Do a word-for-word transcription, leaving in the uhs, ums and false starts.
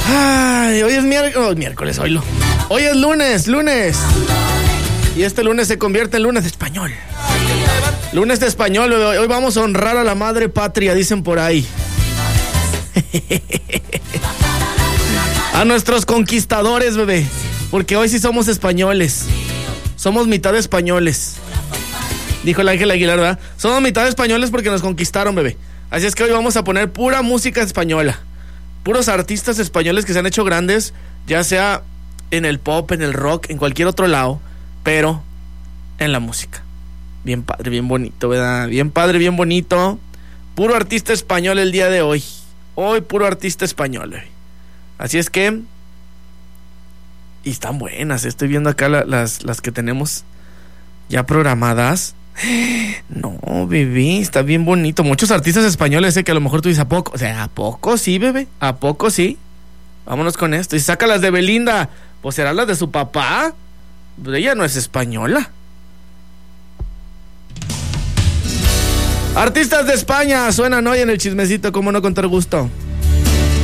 Ay, hoy es miércoles, oh, miércoles, oílo. Hoy es lunes, lunes. Y este lunes se convierte en lunes de español. Lunes de español, bebé. Hoy vamos a honrar a la madre patria, dicen por ahí. A nuestros conquistadores, bebé. Porque hoy sí somos españoles. Somos mitad españoles. Dijo el Ángel Aguilar, ¿verdad? Somos mitad españoles porque nos conquistaron, bebé. Así es que hoy vamos a poner pura música española. Puros artistas españoles que se han hecho grandes, ya sea en el pop, en el rock, en cualquier otro lado, pero en la música. Bien padre, bien bonito, ¿verdad? Bien padre, bien bonito. Puro artista español el día de hoy. Hoy puro artista español, bebé. Así es que... Y están buenas, estoy viendo acá la, las, las que tenemos ya programadas. No, bebé, está bien bonito. Muchos artistas españoles, sé que a lo mejor tú dices, ¿a poco? O sea, ¿a poco sí, bebé? ¿A poco sí? Vámonos con esto. Y saca las de Belinda. Pues serán las de su papá. Pero ella no es española. Artistas de España suenan hoy en el chismecito, cómo no contar gusto.